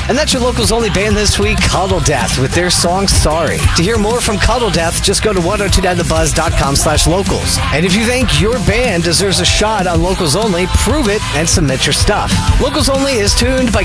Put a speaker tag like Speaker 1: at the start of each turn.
Speaker 1: And that's your Locals Only band this week, Cuddle Death, with their song Sorry. To hear more from Cuddle Death, just go to 1029thebuzz.com/locals. And if you think your band deserves a shot on Locals Only, prove it and submit your stuff. Locals Only is tuned by